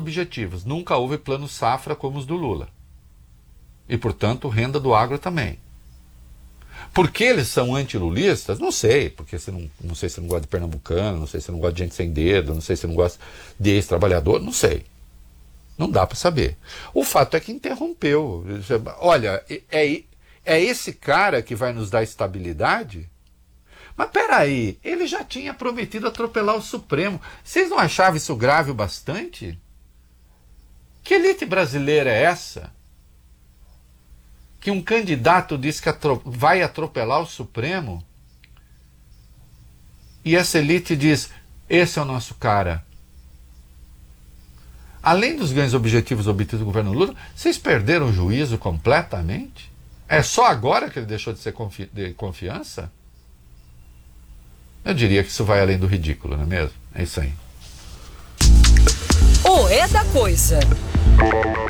objetivos. Nunca houve plano safra como os do Lula. E, portanto, renda do agro também. Por que eles são antilulistas? Não sei, porque não sei se você não gosta de pernambucano, não sei se você não gosta de gente sem dedo, não sei se você não gosta de ex-trabalhador, não sei. Não dá para saber. O fato é que interrompeu. Olha, é esse cara que vai nos dar estabilidade? Mas peraí, ele já tinha prometido atropelar o Supremo. Vocês não achavam isso grave o bastante? Que elite brasileira é essa? Que um candidato diz que vai atropelar o Supremo? E essa elite diz, esse é o nosso cara. Além dos ganhos objetivos obtidos do governo Lula, vocês perderam o juízo completamente? É só agora que ele deixou de ser de confiança? Eu diria que isso vai além do ridículo, não é mesmo? É isso aí. O É da Coisa.